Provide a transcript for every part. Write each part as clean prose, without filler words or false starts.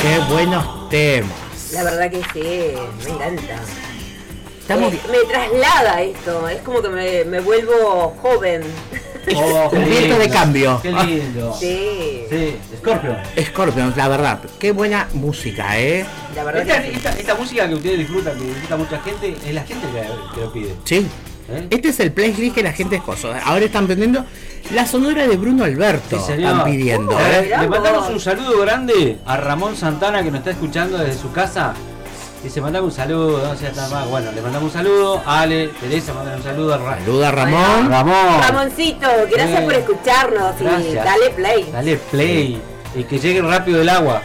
Qué buenos temas. La verdad que sí, me encanta. Estamos Me traslada esto, es como que me vuelvo joven. un viento de cambio. Qué lindo. Sí. Sí, Scorpion. Scorpions, la verdad. Qué buena música, La verdad que Esta música que ustedes disfrutan, que disfruta mucha gente, es la gente que lo pide. Sí. ¿Eh? Este es el playlist que la gente escogió. Ahora están pidiendo la sonora de Bruno Alberto. Sí, señor. Están pidiendo. Mirá Le mandamos vos. un saludo grande a Ramón Santana, que nos está escuchando desde su casa. Dice, mandame un saludo, no sé, está más. Bueno, le mandamos un saludo. Ale, Teresa, mandame un saludo. Saluda a Ramón. Ramón. Ramoncito, gracias por escucharnos y Gracias. dale play. Dale play. Y que llegue rápido el agua.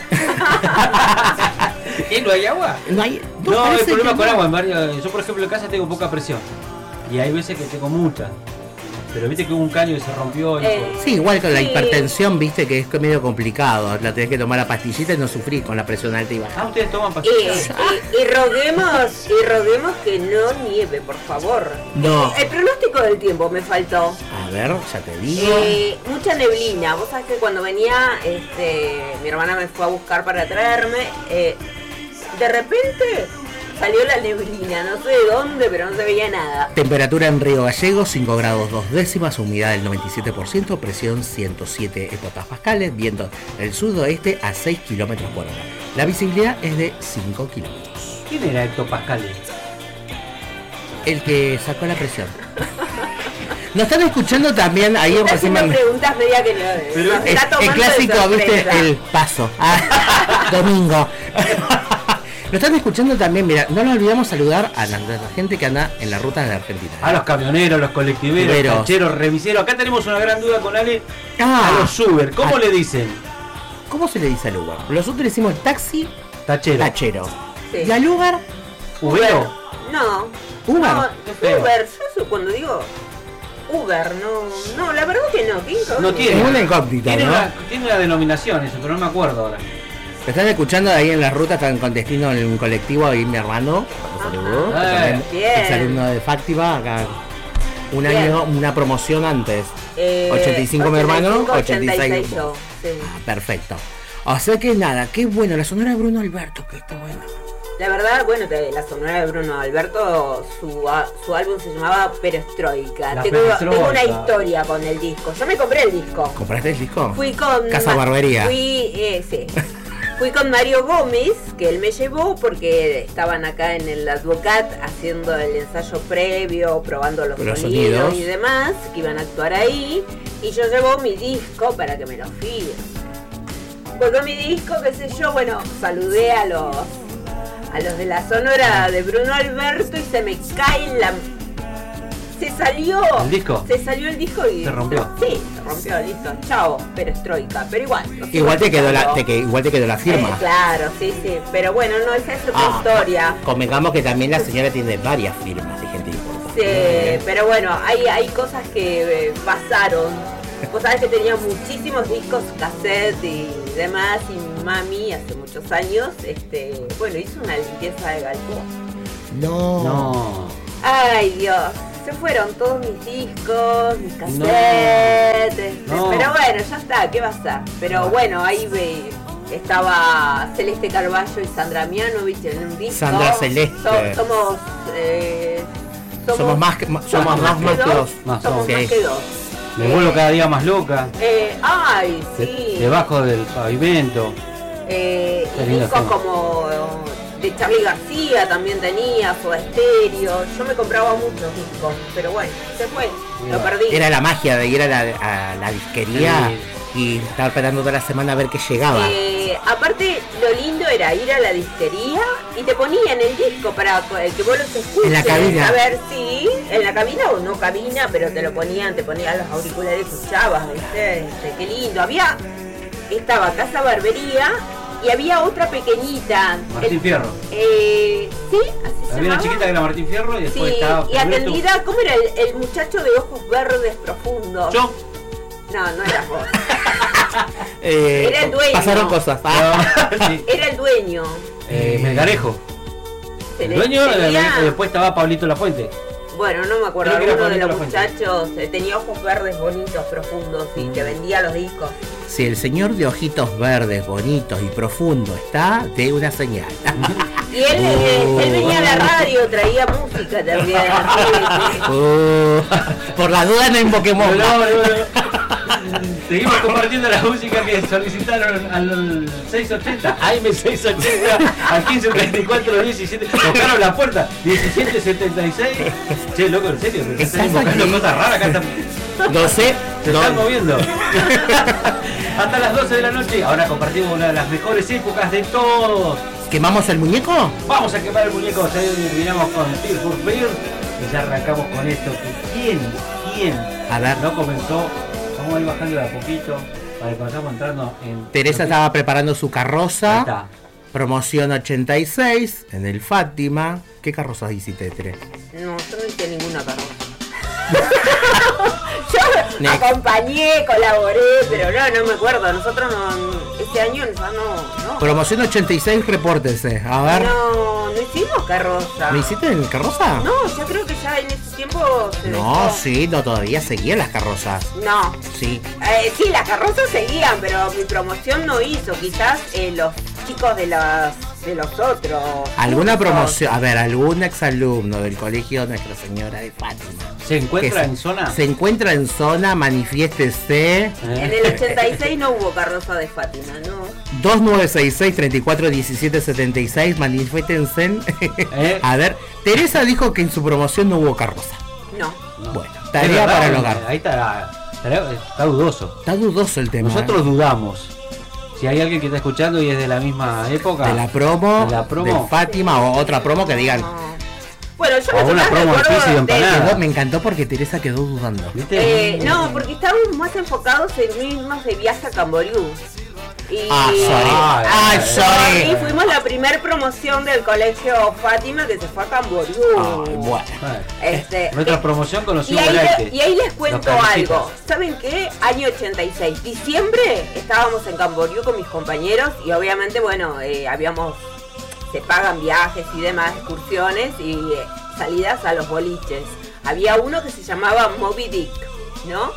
¿Y no hay agua? No hay, No, hay parece problema que con no. agua en varios. Yo, por ejemplo, en casa tengo poca presión. Y hay veces que tengo mucha. Pero viste que hubo un caño y se rompió. Sí, igual con la Sí. hipertensión, viste que es medio complicado. La tenés que tomar la pastillita y no sufrir con la presión alta y baja. Ah, ustedes toman pastillas. Y roguemos que no nieve, por favor. No. El pronóstico del tiempo me faltó. A ver, ya te digo. Mucha neblina. Vos sabés que cuando venía, mi hermana me fue a buscar para traerme. De repente salió la neblina, no sé de dónde, pero no se veía nada. Temperatura en Río Gallegos, 5 grados 2 décimas, humedad del 97%, presión 107 hectopascales, viento del sudoeste a 6 kilómetros por hora. La visibilidad es de 5 kilómetros. ¿Quién era Héctor Pascal? El que sacó la presión. Nos están escuchando también ahí Está haciendo encima. preguntas media que Pero nos El está tomando de clásico, viste, sorpresa. el paso. Domingo. Nos están escuchando también, mira, no nos olvidamos saludar a la gente que anda en las rutas de Argentina. A los camioneros, los colectiveros, Cuberos. cancheros, remiseros. Acá tenemos una gran duda con Ale. Ah. A los Uber, ¿cómo le dicen? ¿Cómo se le dice al Uber? Nosotros le decimos taxi Tachero. tachero. Sí. ¿Y al Uber? Ubero. No. Uber. No, Qué feo. Uber, yo cuando digo Uber, no, la verdad que no. ¿Qué incógnito? No tiene. Es una incógnita, Tiene ¿no? tiene una denominación eso, pero no me acuerdo ahora. Me están escuchando ahí en la ruta, están contestando en un colectivo ahí mi hermano. Saludó, que también Bien. es alumno de Factiva, acá un Bien. año, una promoción antes. 85 mi hermano, 86 yo. vos. Sí. Perfecto. O sea que nada, qué bueno, la sonora de Bruno Alberto, que está buena. La verdad, bueno, la sonora de Bruno Alberto, su álbum se llamaba Perestroika. La Tengo Perestroika. una historia con el disco. Yo me compré el disco. ¿Compraste el disco? Fui con Casa Barbería. Sí. Fui con Mario Gómez, que él me llevó porque estaban acá en el Advocat haciendo el ensayo previo, probando los sonidos y demás, que iban a actuar ahí. Y yo llevo mi disco para que me lo firme. Pues con mi disco, qué sé yo, bueno, saludé a los de la sonora de Bruno Alberto y se me cae la... Se salió. ¿El disco? Se salió el disco y... ¿Se rompió? Sí, se rompió, listo. Chao, Perestroika. Pero igual. lo sigo Igual te quedó escuchando. igual te quedó la firma. Claro, sí. Pero bueno, no, esa es otra historia. Convengamos que también la señora tiene varias firmas de gente importante. Sí, pero bueno, hay cosas que pasaron. Vos sabés que tenía muchísimos discos, cassette y demás, y mami hace muchos años, bueno, hizo una limpieza de galpón. No. Ay, Dios, se fueron todos mis discos, mis cassettes, No. pero bueno, ya está, ¿qué va a ser? Pero bueno, ahí estaba Celeste Carballo y Sandra Mianovich en un disco. Sandra Celeste. Somos más que dos. Somos Más, más sí. que dos. Me vuelvo cada día más loca. Ay, sí. Debajo del pavimento. Y lindo discos tema. como de Charly García también tenía, Soda Stereo. Yo me compraba muchos discos, pero bueno, se fue, lo perdí. Era la magia de ir a la disquería y estar esperando toda la semana a ver qué llegaba. Aparte, lo lindo era ir a la disquería y te ponían el disco para que vos los escuches. En la cabina. A ver, sí, en la cabina o no cabina, pero te ponían los auriculares, escuchabas, ¿viste? Qué lindo. Estaba Casa Barbería y había otra pequeñita. Martín Fierro. Sí, así se Había una llamaba. chiquita que era Martín Fierro y después Sí, estaba. y atendida, ¿cómo era el muchacho de ojos verdes profundos? Yo. No eras vos. Era el dueño. Pasaron cosas. Sí. Era el dueño. Melgarejo. El dueño, después estaba Pablito Lafuente. Bueno, no me acuerdo, Creo que era alguno de los Pablito Lafuente. muchachos tenía ojos verdes bonitos, profundos y te vendía los discos. Si el señor de ojitos verdes, bonitos y profundos está, de una señal. Y él venía a la radio, traía música también. Por la duda no invoquemos. Seguimos compartiendo la música que solicitaron al 680, AM680, al 153417. Tocaron la puerta, 1776. Che, loco, en serio, me están invocando cosas raras acá. No sé. Se están moviendo. Hasta las 12 de la noche. Ahora compartimos una de las mejores épocas de todos. ¿Quemamos el muñeco? Vamos a quemar el muñeco. Ya terminamos con Tears for Fears y ya arrancamos con esto. ¿Quién? A ver. No comenzó. Vamos a ir bajando de a poquito para que vayamos entrando en... Teresa estaba preparando su carroza. Ahí está. Promoción 86 en el Fátima. ¿Qué carrozas hiciste, Tere? No, yo no hice ninguna carroza. Yo acompañé, colaboré, pero no me acuerdo. Nosotros ese año no. Promoción 86, repórtese. A ver. No hicimos carroza. ¿Me hiciste en carroza? No, yo creo que ya en ese tiempo se dejó. Sí, todavía seguían las carrozas. No. Sí. Sí, las carrozas seguían, pero mi promoción no hizo. Quizás los chicos de los otros. ¿Alguna promoción? A ver, algún exalumno del colegio Nuestra Señora de Fátima. ¿Se encuentra en zona? Se encuentra en zona, manifiéstese. En el 86 no hubo carroza de Fátima, ¿no? 2966-341776, manifiéstense. A ver, Teresa dijo que en su promoción no hubo carroza. No. Bueno, tarea para el hogar. Ahí está dudoso. Está dudoso el tema. Nosotros dudamos. Si hay alguien que está escuchando y es de la misma época. De la promo. De Fátima o otra promo que digan. No. Bueno, yo o una promo me encantó porque Teresa quedó dudando. No, porque estábamos más enfocados en irnos de viaje a Camboriú. Y fuimos la primer promoción del colegio Fátima que se fue a Camboriú. Nuestra promoción conocimos y ahí les cuento algo. ¿Saben qué? Año 86, diciembre, estábamos en Camboriú con mis compañeros y obviamente, se pagan viajes y demás, excursiones y salidas a los boliches. Había uno que se llamaba Moby Dick, ¿no?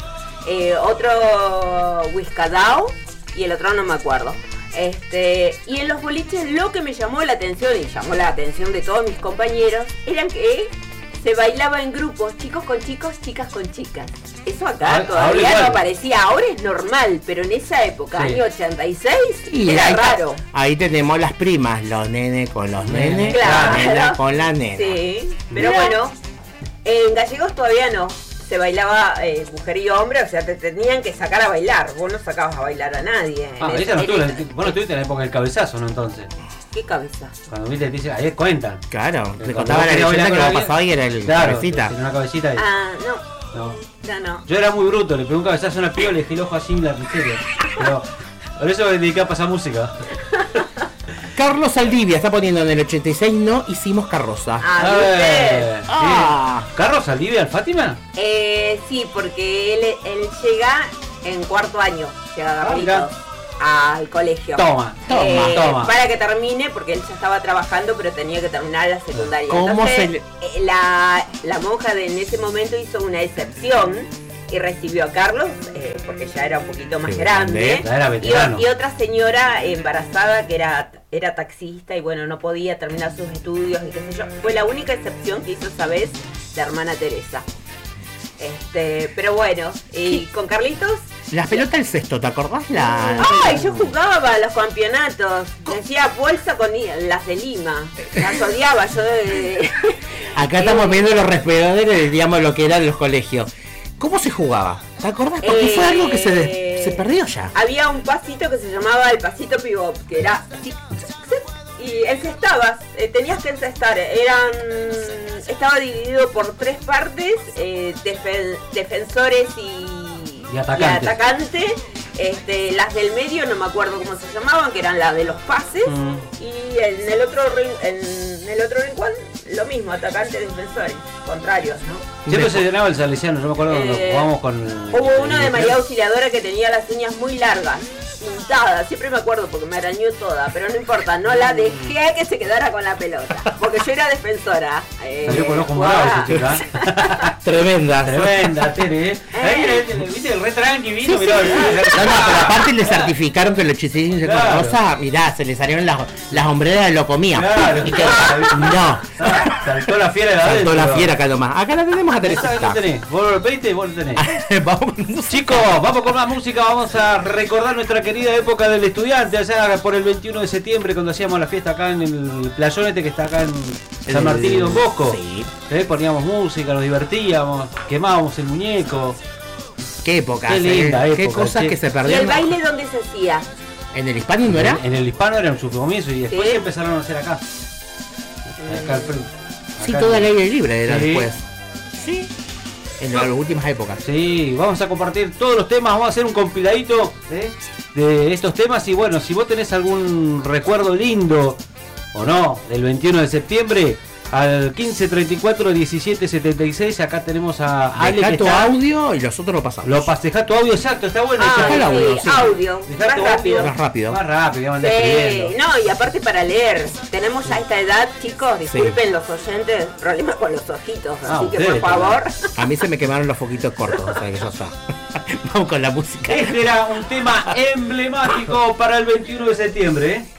Otro Whiskadao y el otro no me acuerdo. Y en los boliches lo que me llamó la atención y llamó la atención de todos mis compañeros eran que se bailaba en grupos, chicos con chicos, chicas con chicas. Eso acá todavía no aparecía, ahora es normal, pero en esa época, año 86, era raro. Ahí tenemos las primas, los nenes con los nenes, claro. La nena con la nena. Sí, pero bueno, en gallegos todavía no. Se bailaba mujer y hombre, o sea, te tenían que sacar a bailar. Vos no sacabas a bailar a nadie. Vos no estuviste en la época del cabezazo, ¿no? Entonces. ¿Qué cabezazo? Cuando viste, dice, ahí cuentan. Claro, te contaba la leyenda que lo pasaba y era el cabecita. Era una cabecita ahí. No. Yo era muy bruto, le pegué un cabezazo a una piba y le dejé el ojo así en la serio. Pero por eso me dediqué a pasar música. Carlos Saldivia está poniendo en el 86, no hicimos carroza. ¿Carlos Saldivia al Fátima? Sí, porque él llega en cuarto año, llega Garritos al colegio. Toma. Para que termine, porque él ya estaba trabajando, pero tenía que terminar la secundaria. ¿Cómo Entonces, la monja en ese momento hizo una excepción y recibió a Carlos, porque ya era un poquito más grande, era veterano. y otra señora embarazada que era taxista y bueno, no podía terminar sus estudios y qué sé yo. Fue la única excepción que hizo esa vez la hermana Teresa. Pero bueno, y con Carlitos. Las pelotas del cesto, ¿te acordás? Yo jugaba a los campeonatos. Decía bolsa con las de Lima. Las odiaba yo. Acá estamos viendo los respetadores, digamos, lo que eran los colegios. ¿Cómo se jugaba? ¿Te acordás? Porque fue algo que se perdió ya. Había un pasito que se llamaba el pasito pivot, que era y encestabas, tenías que encestar, estaba dividido por 3 partes, defensores y atacante. Las del medio no me acuerdo cómo se llamaban, que eran las de los pases, y en el otro rincón lo mismo, atacantes, defensores, contrarios, ¿no? Siempre se llenaba el salesiano, yo me acuerdo cuando jugábamos con... Hubo uno de María Auxiliadora que tenía las uñas muy largas, pintada, siempre me acuerdo porque me arañó toda, pero no importa, no la dejé que se quedara con la pelota, porque yo era defensora. Salió con ojo morado esa chica. Tremenda, Tere. Ahí, viste, el re tranqui vino, mirá. No, pero aparte le certificaron que los chisillos de rosa, mirá, se le salieron las hombreras, lo comía. Claro, y que, no. Saltó la fiera de la Saltó la fiera acá nomás. Acá la tenemos a Teresita. ¿Lo tenés? ¿Vos lo pediste? Vos lo tenés. Vamos con música. Chicos, vamos con más música, vamos a recordar nuestra querida época del estudiante, allá por el 21 de septiembre cuando hacíamos la fiesta acá en el playonete que está acá en San Martín y Don Bosco. Sí. Poníamos música, nos divertíamos, quemábamos el muñeco. Qué época, qué linda época, qué cosas que se ¿Y perdieron. el baile dónde se hacía? ¿En el Hispanic no era? En el Hispano era en su comienzo y después ¿Sí? empezaron a hacer acá. Acá al frente. Sí, Acá. todo el aire libre era Sí. después. Sí. En las últimas épocas. Sí, vamos a compartir todos los temas, vamos a hacer un compiladito de estos temas y bueno, si vos tenés algún recuerdo lindo o no del 21 de septiembre, al 1534 1776, acá tenemos a Ale Dejá que tu está. audio y nosotros lo pasamos. Dejá tu audio, exacto, está bueno. Dejá el audio, sí. Audio, Dejá más tu rápido. audio. Más rápido. Más rápido, ya me andás Sí, escribiendo. no, y aparte para leer, tenemos ya esta edad, chicos, disculpen los oyentes, problemas con los ojitos, así que por ustedes, favor. A mí se me quemaron los foquitos cortos, o sea que ya está. Vamos con la música. Este era un tema emblemático para el 21 de septiembre,